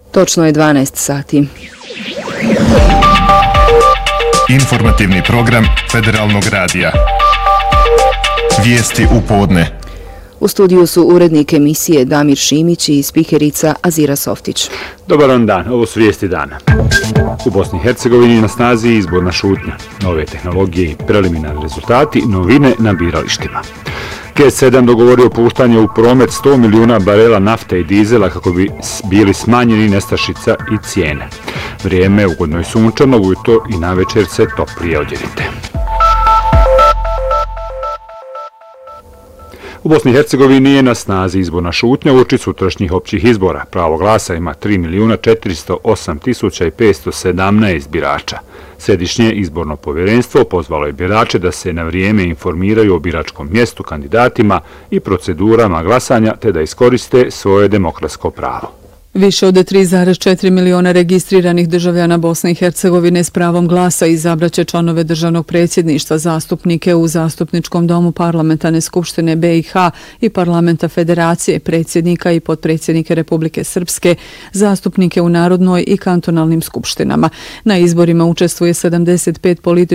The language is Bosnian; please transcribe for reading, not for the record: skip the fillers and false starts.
Točno je 12 sati. Informativni program Federalnog radija. Vijesti u podne. U studiju su urednik emisije Damir Šimić i spikerica Azira Softić. Dobar vam dan, ovo su vijesti dana. U Bosni i Hercegovini na snazi izborna šutnja, nove tehnologije i preliminarni rezultati, novine na biralištima. G7 dogovorio puštanje u promet 100 milijuna barela nafte i dizela kako bi bili smanjeni nestašica i cijene. Vrijeme je ugodno i sunčano, ujutro i navečer se toplije odjenite. U Bosni i Hercegovini je na snazi izborna šutnja uoči sutrašnjih općih izbora. Pravo glasa ima 3.408.517 birača. Središnje izborno povjerenstvo pozvalo je birače da se na vrijeme informiraju o biračkom mjestu, kandidatima i procedurama glasanja te da iskoriste svoje demokratsko pravo. Više od 3,4 miliona registriranih državljana Bosne i Hercegovine s pravom glasa izabraće članove državnog predsjedništva, zastupnike u Zastupničkom domu Parlamentarne skupštine BiH i Parlamenta Federacije, predsjednika i potpredsjednike Republike Srpske, zastupnike u narodnoj i kantonalnim skupštinama. Na izborima učestvuje 75 političkih